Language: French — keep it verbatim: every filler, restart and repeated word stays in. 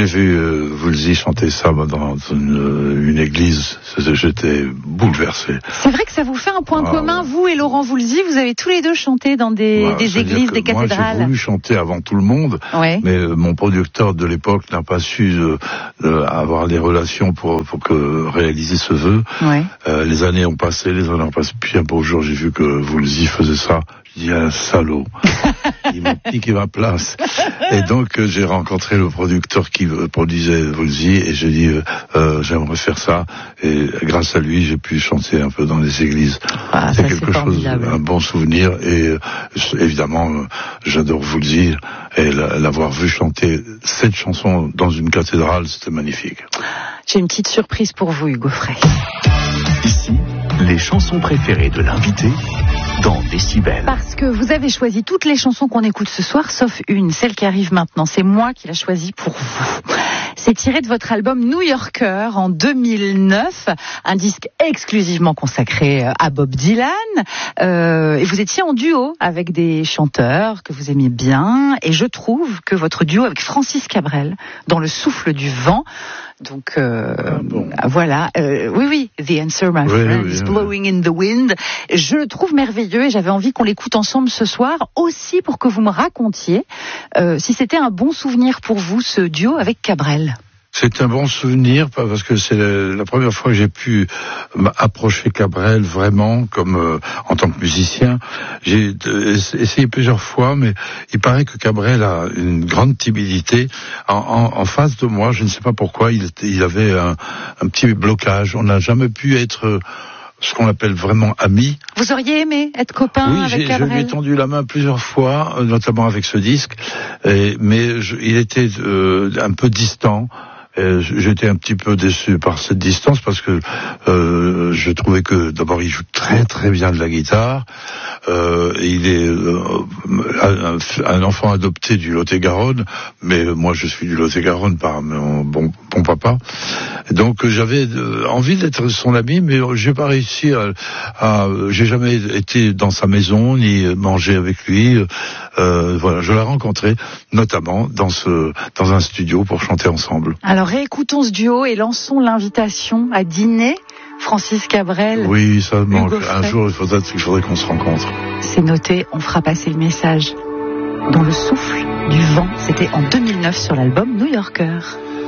j'ai vu euh, Woolsey chanter ça dans une, une église, j'étais bouleversé. C'est vrai que ça vous fait un point ah, commun, vous et Laurent Woolsey, vous avez tous les deux chanté dans des, bah, des églises, des cathédrales. Moi, j'ai voulu chanter avant tout le monde, ouais. mais euh, mon producteur de l'époque n'a pas su euh, euh, avoir les relations pour, pour que réaliser ce vœu. Ouais. Euh, les années ont passé, les années ont passé, puis un beau jour, j'ai vu que Woolsey faisait ça. Je dis, un salaud. Il m'a piqué ma place. Et donc, euh, j'ai rencontré le producteur qui euh, produisait Woolsey et j'ai dit, euh, euh, j'aimerais faire ça. Et grâce à lui, j'ai pu chanter un peu dans les églises. Ah, c'est ça, quelque c'est chose, un bon souvenir. Et euh, évidemment, euh, j'adore Woolsey. Et l'avoir vu chanter cette chanson dans une cathédrale, c'était magnifique. J'ai une petite surprise pour vous, Hugo Frey. Ici, les chansons préférées de l'invité dans Décibel. Parce que vous avez choisi toutes les chansons qu'on écoute ce soir, sauf une, celle qui arrive maintenant. C'est moi qui l'ai choisie pour vous. C'est tiré de votre album New Yorker en deux mille neuf, un disque exclusivement consacré à Bob Dylan. Euh, et vous étiez en duo avec des chanteurs que vous aimiez bien. Et je trouve que votre duo avec Francis Cabrel, dans Le souffle du vent, donc euh, ah bon. voilà, euh, oui oui, The Answer My oui, Friend oui, is oui. Blowing in the Wind. Je le trouve merveilleux et j'avais envie qu'on l'écoute ensemble ce soir, aussi pour que vous me racontiez euh, si c'était un bon souvenir pour vous ce duo avec Cabrel. C'est un bon souvenir parce que c'est la, la première fois que j'ai pu approcher Cabrel vraiment comme euh, en tant que musicien. J'ai euh, essayé plusieurs fois, mais il paraît que Cabrel a une grande timidité. En, en, en face de moi, je ne sais pas pourquoi, il, il avait un, un petit blocage. On n'a jamais pu être euh, ce qu'on appelle vraiment amis. Vous auriez aimé être copain oui, avec j'ai, Cabrel? Oui, je lui ai tendu la main plusieurs fois, notamment avec ce disque, et, mais je, il était euh, un peu distant. Et j'étais un petit peu déçu par cette distance parce que euh, je trouvais que d'abord il joue très très bien de la guitare. Euh, il est euh, un, un enfant adopté du Lot-et-Garonne, mais moi je suis du Lot-et-Garonne par mon bon, bon papa. Donc j'avais envie d'être son ami, mais j'ai pas réussi à, à j'ai jamais été dans sa maison ni mangé avec lui. Euh, voilà, je l'ai rencontré notamment dans ce dans un studio pour chanter ensemble. Alors réécoutons ce duo et lançons l'invitation à dîner. Francis Cabrel. Oui, ça me manque. Un jour, il faudrait, il faudrait qu'on se rencontre. C'est noté, on fera passer le message. Dans le souffle du vent, c'était en deux mille neuf sur l'album New Yorker.